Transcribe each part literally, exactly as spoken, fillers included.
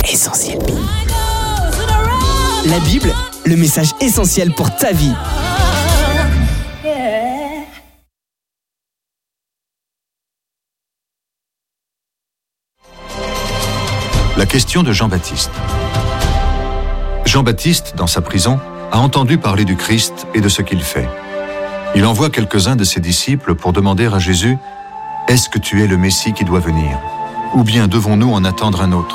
Essentiel Bible. La Bible, le message essentiel pour ta vie. La question de Jean-Baptiste. Jean-Baptiste, dans sa prison, a entendu parler du Christ et de ce qu'il fait. Il envoie quelques-uns de ses disciples pour demander à Jésus « Est-ce que tu es le Messie qui doit venir ? Ou bien devons-nous en attendre un autre ?»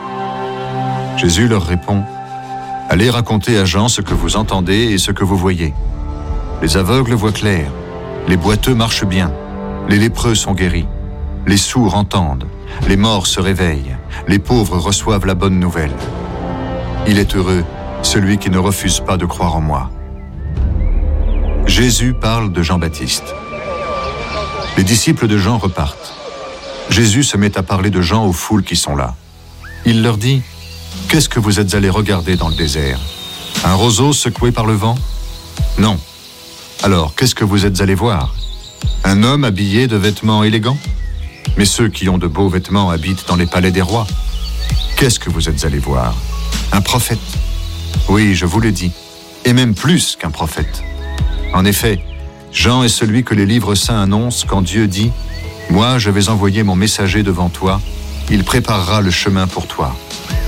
Jésus leur répond « Allez raconter à Jean ce que vous entendez et ce que vous voyez. Les aveugles voient clair, les boiteux marchent bien, les lépreux sont guéris, les sourds entendent, les morts se réveillent, les pauvres reçoivent la bonne nouvelle. Il est heureux, celui qui ne refuse pas de croire en moi. » Jésus parle de Jean-Baptiste. Les disciples de Jean repartent. Jésus se met à parler de Jean aux foules qui sont là. Il leur dit « Qu'est-ce que vous êtes allés regarder dans le désert ? Un roseau secoué par le vent ? Non. Alors, qu'est-ce que vous êtes allés voir ? Un homme habillé de vêtements élégants ? Mais ceux qui ont de beaux vêtements habitent dans les palais des rois. Qu'est-ce que vous êtes allés voir ? Un prophète ? Oui, je vous le dis, et même plus qu'un prophète. En effet, Jean est celui que les livres saints annoncent quand Dieu dit « Moi, je vais envoyer mon messager devant toi, il préparera le chemin pour toi. »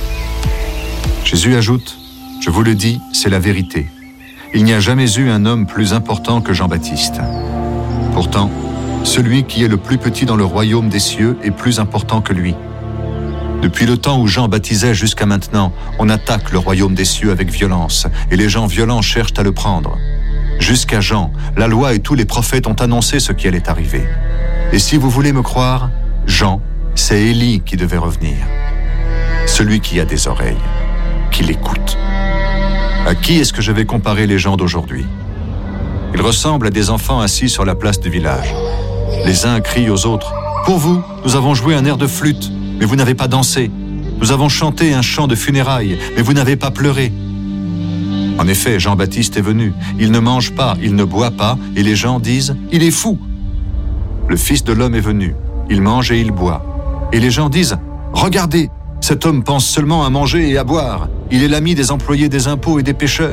Jésus ajoute « Je vous le dis, c'est la vérité. Il n'y a jamais eu un homme plus important que Jean-Baptiste. Pourtant, celui qui est le plus petit dans le royaume des cieux est plus important que lui. Depuis le temps où Jean baptisait jusqu'à maintenant, on attaque le royaume des cieux avec violence, et les gens violents cherchent à le prendre. Jusqu'à Jean, la loi et tous les prophètes ont annoncé ce qui allait arriver. Et si vous voulez me croire, Jean, c'est Élie qui devait revenir. Celui qui a des oreilles, qui l'écoute. À qui est-ce que je vais comparer les gens d'aujourd'hui ? Ils ressemblent à des enfants assis sur la place du village. Les uns crient aux autres « Pour vous, nous avons joué un air de flûte, mais vous n'avez pas dansé. Nous avons chanté un chant de funérailles, mais vous n'avez pas pleuré. » En effet, Jean-Baptiste est venu. Il ne mange pas, il ne boit pas, et les gens disent « Il est fou !» Le Fils de l'homme est venu. Il mange et il boit. Et les gens disent « Regardez, cet homme pense seulement à manger et à boire. Il est l'ami des employés des impôts et des pécheurs. »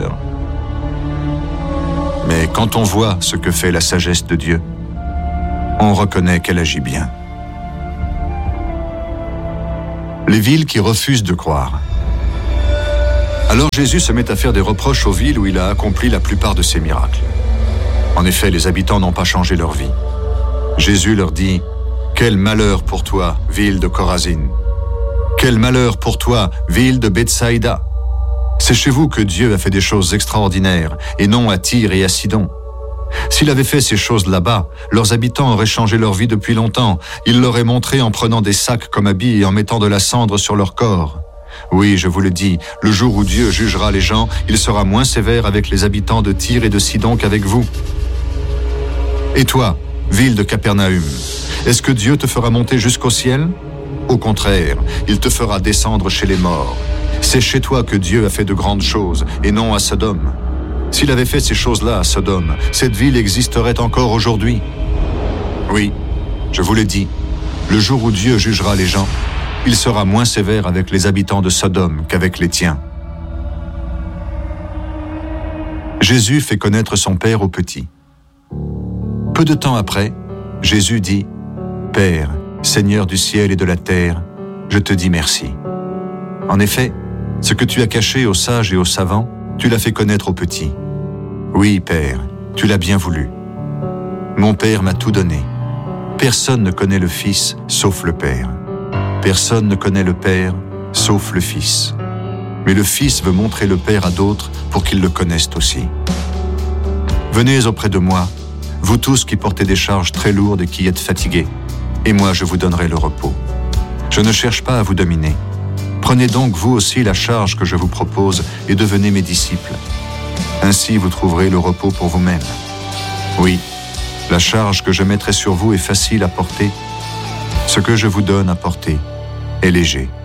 Mais quand on voit ce que fait la sagesse de Dieu, on reconnaît qu'elle agit bien. Les villes qui refusent de croire. Alors Jésus se met à faire des reproches aux villes où il a accompli la plupart de ses miracles. En effet, les habitants n'ont pas changé leur vie. Jésus leur dit « Quel malheur pour toi, ville de Chorazine ! Quel malheur pour toi, ville de Bethsaïda ! C'est chez vous que Dieu a fait des choses extraordinaires, et non à Tyr et à Sidon. S'il avait fait ces choses là-bas, leurs habitants auraient changé leur vie depuis longtemps. Il l'auraient montré en prenant des sacs comme habits et en mettant de la cendre sur leur corps. Oui, je vous le dis, le jour où Dieu jugera les gens, il sera moins sévère avec les habitants de Tyr et de Sidon qu'avec vous. Et toi, ville de Capernaüm, est-ce que Dieu te fera monter jusqu'au ciel ? Au contraire, il te fera descendre chez les morts. C'est chez toi que Dieu a fait de grandes choses, et non à Sodome. S'il avait fait ces choses-là à Sodome, cette ville existerait encore aujourd'hui. Oui, je vous le dis, le jour où Dieu jugera les gens, il sera moins sévère avec les habitants de Sodome qu'avec les tiens. Jésus fait connaître son Père aux petits. Peu de temps après, Jésus dit « Père, Seigneur du ciel et de la terre, je te dis merci. En effet, ce que tu as caché aux sages et aux savants, tu l'as fait connaître aux petits. Oui, Père, tu l'as bien voulu. Mon Père m'a tout donné. Personne ne connaît le Fils sauf le Père. Personne ne connaît le Père sauf le Fils. Mais le Fils veut montrer le Père à d'autres pour qu'ils le connaissent aussi. Venez auprès de moi, vous tous qui portez des charges très lourdes et qui êtes fatigués, et moi je vous donnerai le repos. Je ne cherche pas à vous dominer. Prenez donc vous aussi la charge que je vous propose et devenez mes disciples. Ainsi vous trouverez le repos pour vous-mêmes. Oui, la charge que je mettrai sur vous est facile à porter. Ce que je vous donne à porter est léger.